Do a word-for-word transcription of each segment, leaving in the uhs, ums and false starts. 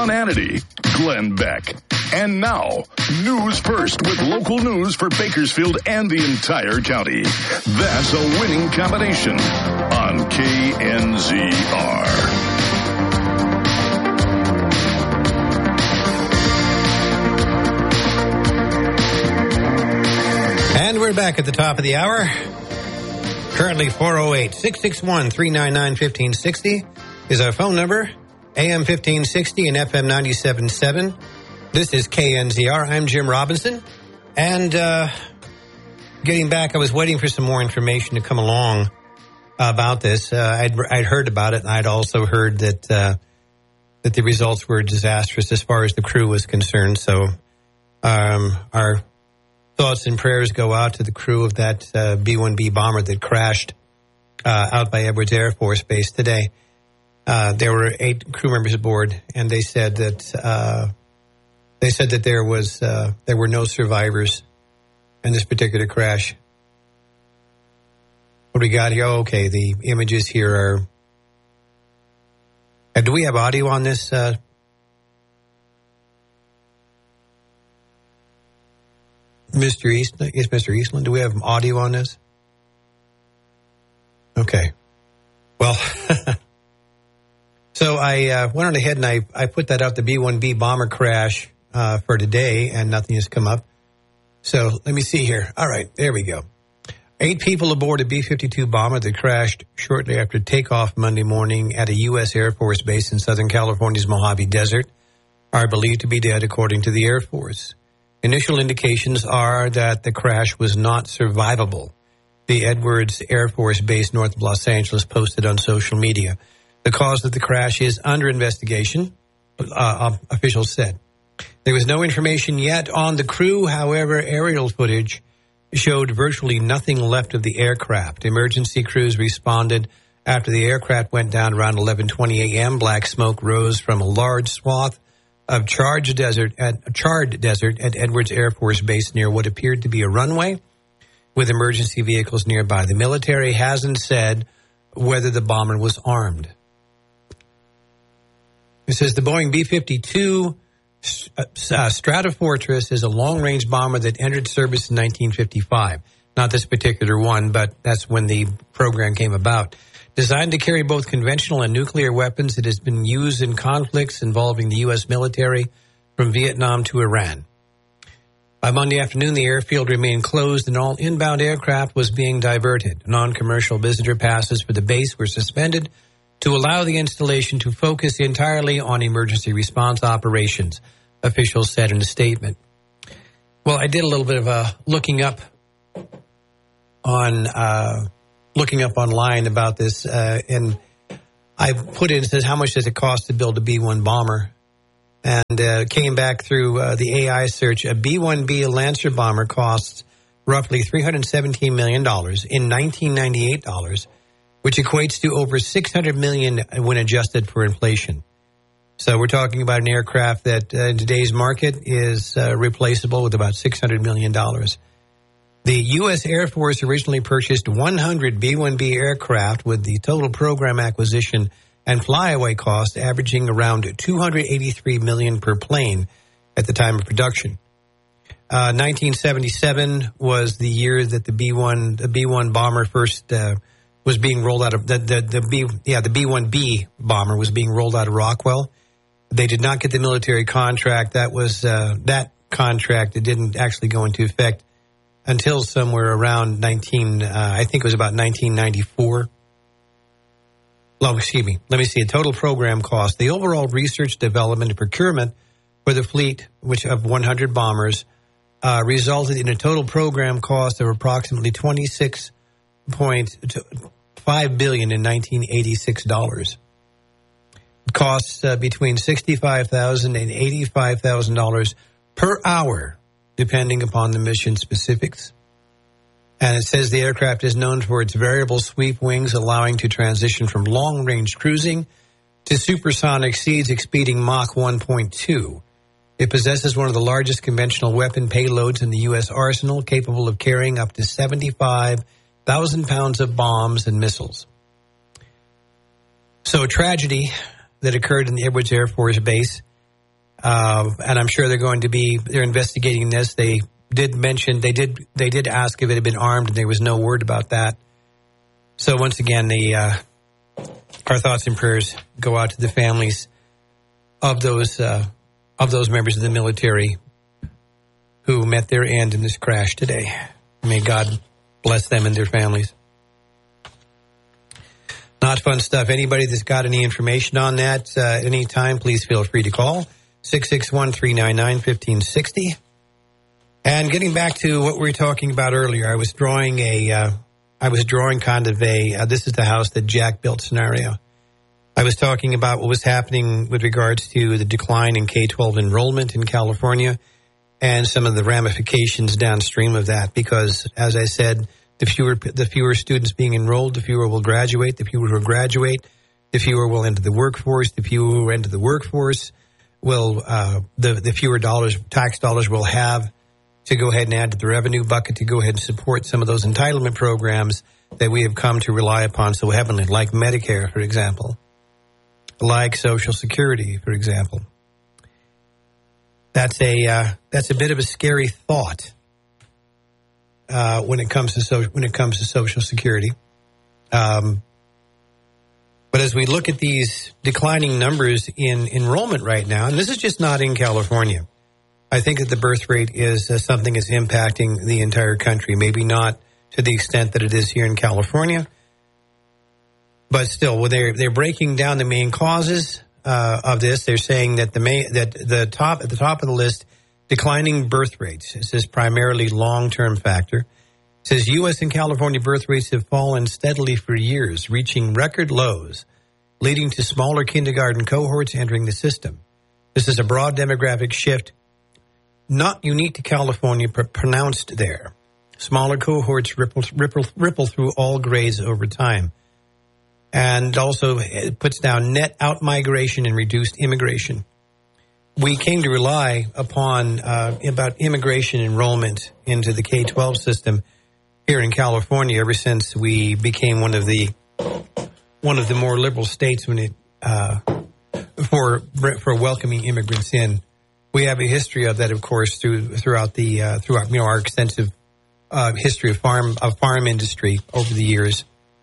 Sean Hannity, Glenn Beck. And now, news first with local news for Bakersfield and the entire county. That's a winning combination on K N Z R. And we're back at the top of the hour. Currently four oh eight, six six one, three nine nine, one five six zero is our phone number. A M fifteen sixty and F M ninety-seven point seven. This is K N Z R. I'm Jim Robinson. And uh, getting back, I was waiting for some more information to come along about this. Uh, I'd, I'd heard about it, and I'd also heard that uh, that the results were disastrous as far as the crew was concerned. So um, our thoughts and prayers go out to the crew of that uh, B one B bomber that crashed uh, out by Edwards Air Force Base today. Uh, there were eight crew members aboard, and they said that uh, they said that there was uh, there were no survivors in this particular crash. What do we got here? Oh, okay, the images here are. Uh, do we have audio on this? Uh, Mister Eastland, yes, Mister Eastland, do we have audio on this? Okay. Well, so I uh, went on ahead and I, I put that out, the B one B bomber crash uh, for today, and nothing has come up. So let me see here. All right, there we go. Eight people aboard a B fifty-two bomber that crashed shortly after takeoff Monday morning at a U S Air Force base in Southern California's Mojave Desert are believed to be dead, according to the Air Force. Initial indications are that the crash was not survivable. The Edwards Air Force Base north of Los Angeles posted on social media. The cause of the crash is under investigation, uh, officials said. There was no information yet on the crew. However, aerial footage showed virtually nothing left of the aircraft. Emergency crews responded after the aircraft went down around eleven twenty a.m. Black smoke rose from a large swath of charged desert at charred desert at Edwards Air Force Base near what appeared to be a runway with emergency vehicles nearby. The military hasn't said whether the bomber was armed. It says the Boeing B fifty-two uh, Stratofortress is a long-range bomber that entered service in nineteen fifty-five. Not this particular one, but that's when the program came about. Designed to carry both conventional and nuclear weapons, it has been used in conflicts involving the U S military from Vietnam to Iran. By Monday afternoon, the airfield remained closed and all inbound aircraft was being diverted. Non-commercial visitor passes for the base were suspended to allow the installation to focus entirely on emergency response operations, officials said in a statement. Well, I did a little bit of a looking up on... Uh, looking up online about this, uh, and I put in, it says, how much does it cost to build a B one bomber? And uh, came back through uh, the A I search. A B one B Lancer bomber costs roughly three hundred seventeen million dollars in nineteen ninety-eight dollars, which equates to over six hundred million dollars when adjusted for inflation. So we're talking about an aircraft that uh, in today's market is uh, replaceable with about six hundred million dollars. The U S Air Force originally purchased one hundred B one B aircraft with the total program acquisition and flyaway cost averaging around two hundred eighty-three million dollars per plane at the time of production. Uh, nineteen seventy-seven was the year that the B one the B one bomber first uh, was being rolled out of the the, the B yeah the B one B bomber was being rolled out of Rockwell. They did not get the military contract. That was uh, that contract. It didn't actually go into effect until somewhere around nineteen, uh, I think it was about nineteen ninety-four. Oh, excuse me. Let me see. A total program cost. The overall research, development, and procurement for the fleet, which of one hundred bombers, uh, resulted in a total program cost of approximately twenty-six point five billion dollars in nineteen eighty-six dollars. It costs uh, between sixty-five thousand dollars and eighty-five thousand dollars per hour, depending upon the mission specifics. And it says the aircraft is known for its variable sweep wings, allowing to transition from long-range cruising to supersonic speeds exceeding Mach one point two. It possesses one of the largest conventional weapon payloads in the U S arsenal, capable of carrying up to seventy-five thousand pounds of bombs and missiles. So a tragedy that occurred in the Edwards Air Force Base Uh, and I'm sure they're going to be, they're investigating this. They did mention, they did, they did ask if it had been armed, and there was no word about that. So once again, the, uh, our thoughts and prayers go out to the families of those, uh, of those members of the military who met their end in this crash today. May God bless them and their families. Not fun stuff. Anybody that's got any information on that, uh, any time, please feel free to call. six six one, three nine nine, one five six zero. And getting back to what we were talking about earlier, I was drawing a, uh, I was drawing kind of a, uh, this is the house that Jack built scenario. I was talking about what was happening with regards to the decline in K twelve enrollment in California and some of the ramifications downstream of that, because as I said, the fewer, the fewer students being enrolled, the fewer will graduate, the fewer will graduate, the fewer will enter the workforce, the fewer will enter the workforce. Will uh, the the fewer dollars, tax dollars, we'll have to go ahead and add to the revenue bucket to go ahead and support some of those entitlement programs that we have come to rely upon so heavily, like Medicare, for example, like Social Security, for example. That's a uh, that's a bit of a scary thought uh, when it comes to so, when it comes to Social Security. Um, But as we look at these declining numbers in enrollment right now, and this is just not in California, I think that the birth rate is uh, something that's impacting the entire country. Maybe not to the extent that it is here in California, but still, when they're they're breaking down the main causes uh, of this, they're saying that the main that the top at the top of the list, declining birth rates. It says primarily long-term factor. It says U S and California birth rates have fallen steadily for years, reaching record lows, leading to smaller kindergarten cohorts entering the system. This is a broad demographic shift, not unique to California, but pronounced there. Smaller cohorts ripple, ripple, ripple through all grades over time. And also it puts down net out-migration and reduced immigration. We came to rely upon uh, about immigration enrollment into the K twelve system here in California ever since we became one of the one of the more liberal states when it uh, for for welcoming immigrants in. We have a history of that, of course, through throughout the uh, throughout you know our extensive uh, history of farm of farm industry over the years.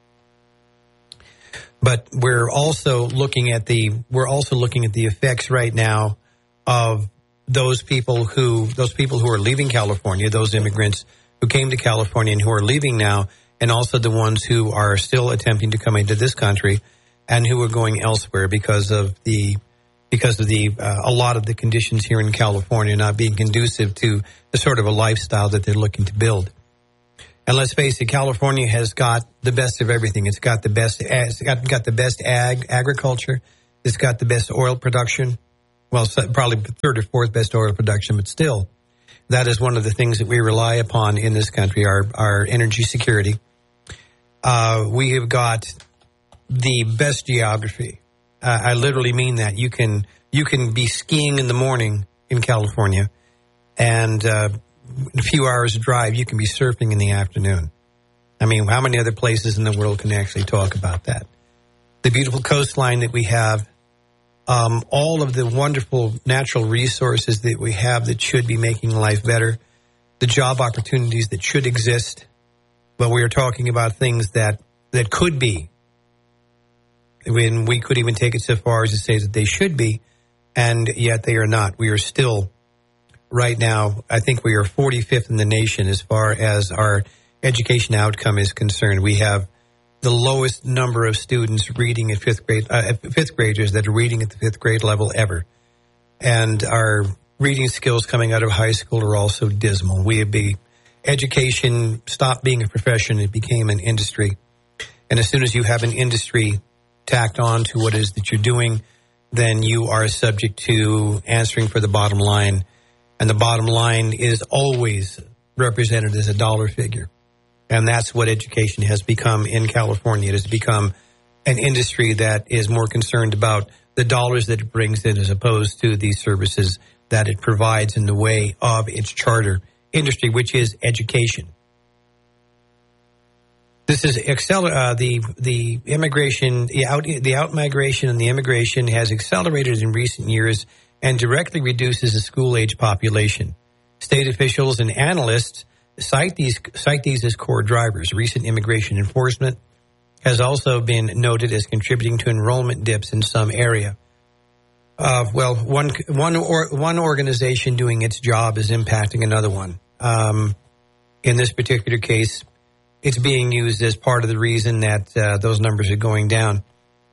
But we're also looking at the we're also looking at the effects right now of those people who those people who are leaving California, those immigrants who came to California and who are leaving now, and also the ones who are still attempting to come into this country and who are going elsewhere because of the because of the uh, a lot of the conditions here in California not being conducive to the sort of a lifestyle that they're looking to build. And let's face it, California has got the best of everything. It's got the best it's got, got the best ag agriculture. It's got the best oil production. Well, probably third or fourth best oil production, but still. That is one of the things that we rely upon in this country, our, our energy security. Uh, we have got the best geography. Uh, I literally mean that. You can you can be skiing in the morning in California, and uh, a few hours drive, you can be surfing in the afternoon. I mean, how many other places in the world can actually talk about that? The beautiful coastline that we have. Um, all of the wonderful natural resources that we have that should be making life better, the job opportunities that should exist, but we are talking about things that, that could be, when we could even take it so far as to say that they should be, and yet they are not. We are still, right now, I think we are forty-fifth in the nation as far as our education outcome is concerned. We have the lowest number of students reading at fifth grade, uh, fifth graders that are reading at the fifth grade level ever. And our reading skills coming out of high school are also dismal. We have be, education stopped being a profession. It became an industry. And as soon as you have an industry tacked on to what it is that you're doing, then you are subject to answering for the bottom line. And the bottom line is always represented as a dollar figure. And that's what education has become in California. It has become an industry that is more concerned about the dollars that it brings in as opposed to the services that it provides in the way of its charter industry, which is education. This is acceler- uh, the the immigration, the out the out migration and the immigration has accelerated in recent years and directly reduces the school-age population. State officials and analysts cite these cite these as core drivers. Recent immigration enforcement has also been noted as contributing to enrollment dips in some area. Uh, well, one one or one organization doing its job is impacting another one. Um, in this particular case, it's being used as part of the reason that uh, those numbers are going down.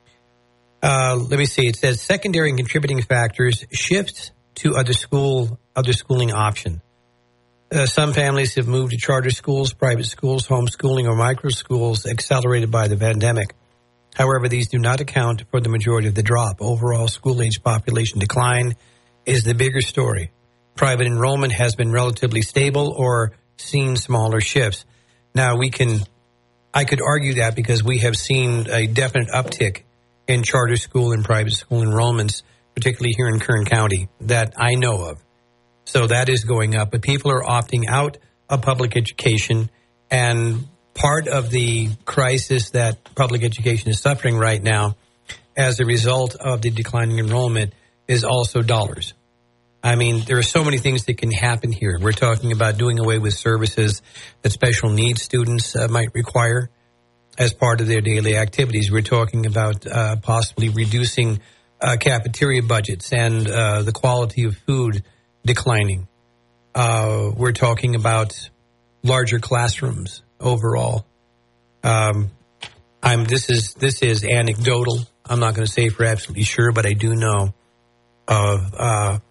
Uh, let me see. It says secondary and contributing factors shift to other school, other schooling option. Uh, some families have moved to charter schools, private schools, homeschooling, or micro schools accelerated by the pandemic. However, these do not account for the majority of the drop. Overall school-age population decline is the bigger story. Private enrollment has been relatively stable or seen smaller shifts. Now, we can, I could argue that because we have seen a definite uptick in charter school and private school enrollments, particularly here in Kern County, that I know of. So that is going up, but people are opting out of public education, and part of the crisis that public education is suffering right now as a result of the declining enrollment is also dollars. I mean, there are so many things that can happen here. We're talking about doing away with services that special needs students uh, might require as part of their daily activities. We're talking about uh, possibly reducing uh, cafeteria budgets and uh, the quality of food declining. Uh, we're talking about larger classrooms overall. Um, I'm this is this is anecdotal. I'm not going to say for absolutely sure, but I do know of uh,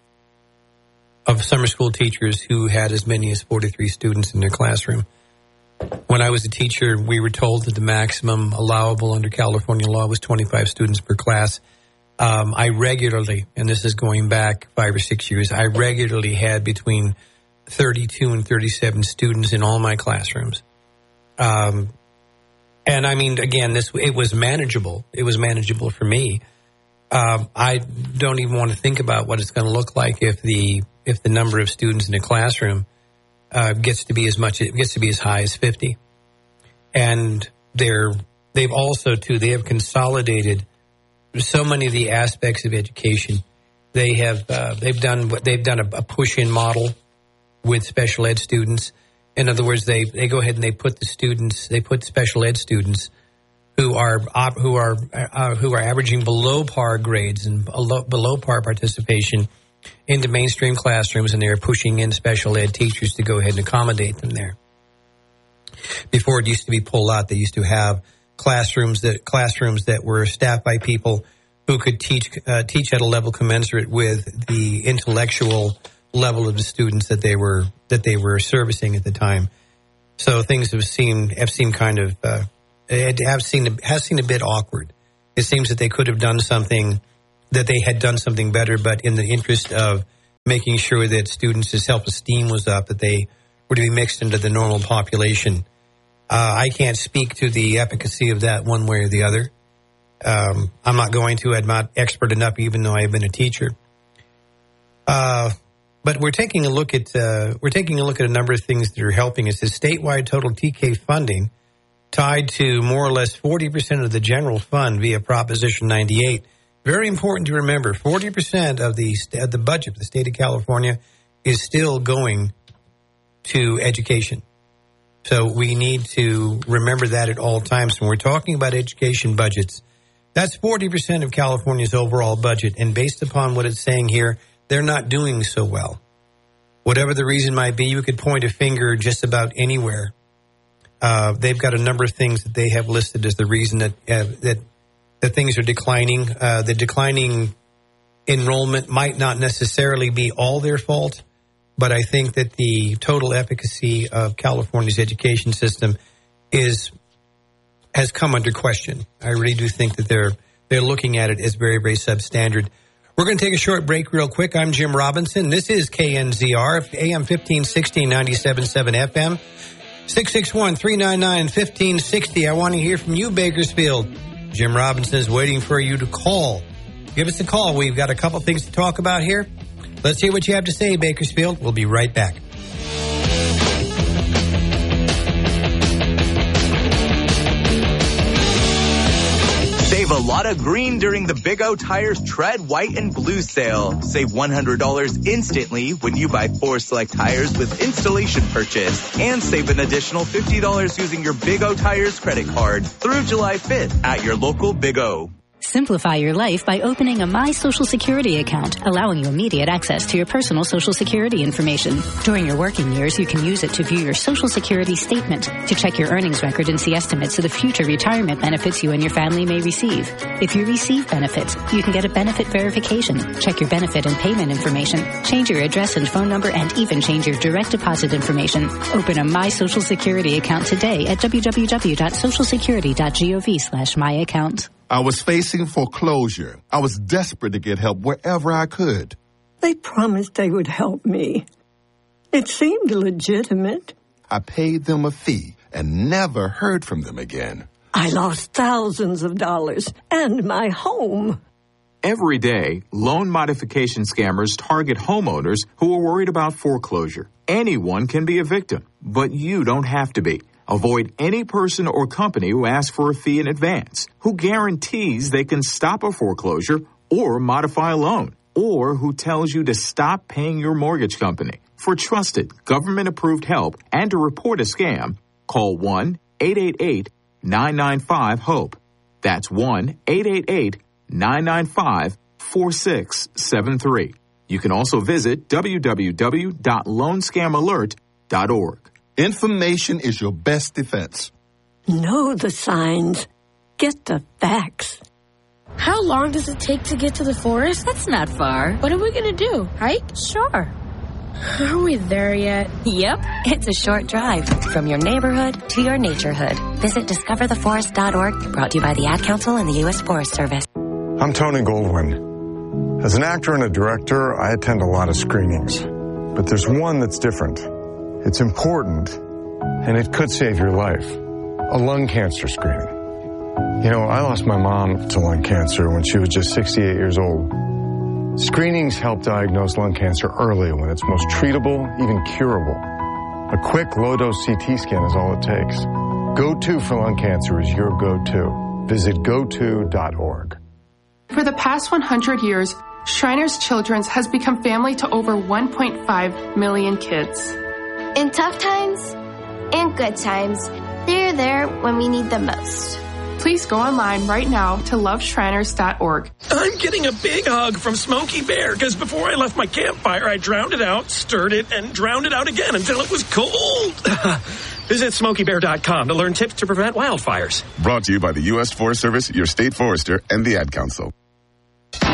of summer school teachers who had as many as forty-three students in their classroom. When I was a teacher, we were told that the maximum allowable under California law was twenty-five students per class. Um, I regularly, and this is going back five or six years, I regularly had between thirty-two and thirty-seven students in all my classrooms. Um, and I mean, again, this it was manageable. It was manageable for me. Um, I don't even want to think about what it's going to look like if the if the number of students in a classroom uh, gets to be as much it gets to be as high as fifty. And they're they've also too they have consolidated so many of the aspects of education. They have uh, they've done what they've done a, a push-in model with special ed students. In other words, they, they go ahead and they put the students they put special ed students who are who are uh, who are averaging below par grades and below, below par participation into mainstream classrooms, and they're pushing in special ed teachers to go ahead and accommodate them there. Before it used to be pulled out, they used to have classrooms that classrooms that were staffed by people who could teach uh, teach at a level commensurate with the intellectual level of the students that they were that they were servicing at the time. So things have seemed have seemed kind of uh, have seemed has seemed a bit awkward. It seems that they could have done something that they had done something better, but in the interest of making sure that students' self-esteem was up, that they were to be mixed into the normal population. Uh, I can't speak to the efficacy of that one way or the other. Um, I'm not going to. I'm not expert enough, even though I've been a teacher. Uh, but we're taking a look at uh, we're taking a look at a number of things that are helping us. The statewide total T K funding tied to more or less forty percent of the general fund via Proposition ninety-eight. Very important to remember: forty percent of the of the budget for the state of California is still going to education. So we need to remember that at all times when we're talking about education budgets. That's forty percent of California's overall budget, and based upon what it's saying here, they're not doing so well. Whatever the reason might be, you could point a finger just about anywhere. Uh, they've got a number of things that they have listed as the reason that uh, that that things are declining. Uh, the declining enrollment might not necessarily be all their fault, but I think that the total efficacy of California's education system is has come under question. I really do think that they're they're looking at it as very, very substandard. We're going to take a short break real quick. I'm Jim Robinson. This is K N Z R, A M fifteen sixty, ninety-seven point seven F M. six six one, three nine nine, one five six zero. I want to hear from you, Bakersfield. Jim Robinson is waiting for you to call. Give us a call. We've got a couple things to talk about here. Let's hear what you have to say, Bakersfield. We'll be right back. Save Save a lot of green during the Big O Tires Tread White and Blue sale. Save one hundred dollars instantly when you buy four select tires with installation purchase. And save an additional fifty dollars using your Big O Tires credit card through July fifth at your local Big O. Simplify your life by opening a My Social Security account, allowing you immediate access to your personal Social Security information. During your working years, you can use it to view your Social Security statement, to check your earnings record and see estimates of the future retirement benefits you and your family may receive. If you receive benefits, you can get a benefit verification, check your benefit and payment information, change your address and phone number, and even change your direct deposit information. Open a My Social Security account today at w w w dot social security dot gov slash my account. I was facing foreclosure. I was desperate to get help wherever I could. They promised they would help me. It seemed legitimate. I paid them a fee and never heard from them again. I lost thousands of dollars and my home. Every day, loan modification scammers target homeowners who are worried about foreclosure. Anyone can be a victim, but you don't have to be. Avoid any person or company who asks for a fee in advance, who guarantees they can stop a foreclosure or modify a loan, or who tells you to stop paying your mortgage company. For trusted, government-approved help and to report a scam, call one eight eight eight nine nine five HOPE. That's one eight eight eight nine nine five four six seven three. You can also visit w w w dot loan scam alert dot org. Information is your best defense. Know the signs. Get the facts. How long does it take to get to the forest? That's not far. What are we going to do? Hike? Sure. Are we there yet? Yep. It's a short drive from your neighborhood to your naturehood. Visit discover the forest dot org, brought to you by the Ad Council and the U S Forest Service. I'm Tony Goldwyn. As an actor and a director, I attend a lot of screenings. But there's one that's different. It's important, and it could save your life. A lung cancer screening. You know, I lost my mom to lung cancer when she was just sixty-eight years old. Screenings help diagnose lung cancer early when it's most treatable, even curable. A quick low-dose C T scan is all it takes. Go-To for lung cancer is your go-to. Visit go to dot org. For the past one hundred years, Shriners Children's has become family to over one point five million kids. In tough times and good times, they're there when we need them most. Please go online right now to love shriners dot org. I'm getting a big hug from Smokey Bear because before I left my campfire, I drowned it out, stirred it, and drowned it out again until it was cold. Visit smokey bear dot com to learn tips to prevent wildfires. Brought to you by the U S Forest Service, your state forester, and the Ad Council.